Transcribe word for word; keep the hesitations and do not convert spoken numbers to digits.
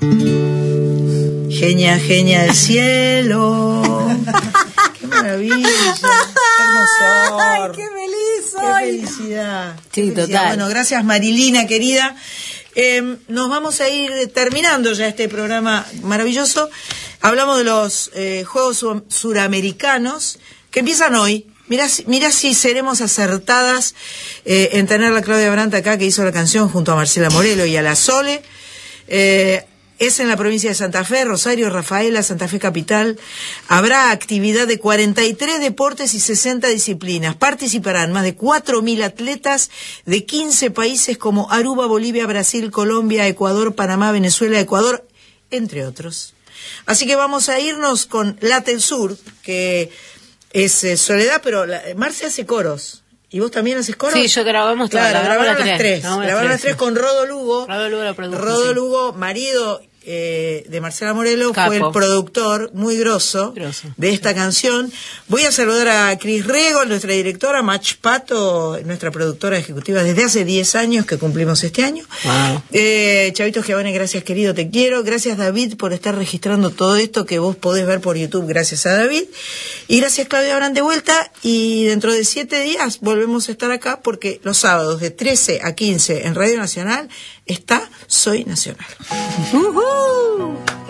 Genia, genia del cielo. Qué maravilla. Qué hermosor. Ay, qué feliz soy. Qué felicidad. Sí, Qué felicidad. total. Bueno, gracias Marilina, querida. Eh, nos vamos a ir terminando ya este programa maravilloso. Hablamos de los eh, Juegos Sur- Suramericanos que empiezan hoy. Mirá, si- mirá si seremos acertadas eh, en tener a Claudia Brandt acá, que hizo la canción junto a Marcela Morelo y a la Sole. Eh, es en la provincia de Santa Fe, Rosario, Rafaela, Santa Fe Capital. Habrá actividad de cuarenta y tres deportes y sesenta disciplinas. Participarán más de cuatro mil atletas de quince países como Aruba, Bolivia, Brasil, Colombia, Ecuador, Panamá, Venezuela, Ecuador, entre otros. Así que vamos a irnos con Late el Sur, que es eh, Soledad, pero la, Marce hace coros. ¿Y vos también haces coros? Sí, yo grabamos todas. Claro, grabamos grabaron las tres. Grabamos Grabaron las tres sí. con Rodo Lugo. Rodo Lugo la produjo, Rodo sí. Lugo, marido eh, de Marcela Morelo, Capo. fue el productor muy grosso, Grosso, de esta sí. canción. Voy a saludar a Cris Rego, nuestra directora, Mach Pato, nuestra productora ejecutiva desde hace diez años, que cumplimos este año. Wow. Eh, Chavito Giovanni, gracias querido, te quiero. Gracias David por estar registrando todo esto que vos podés ver por YouTube, gracias a David. Y gracias Claudia Brandt de vuelta. Y dentro de siete días volvemos a estar acá porque los sábados de trece a quince en Radio Nacional está Soy Nacional. Uh-huh.